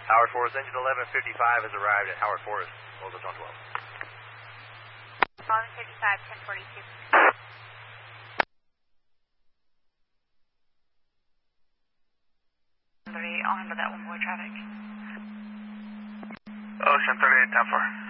Howard Forest, engine 1155 has arrived at Howard Forest. Hold us on 12. 1155, 1042. I'll handle that one, boy traffic. Ocean 38, 10-4.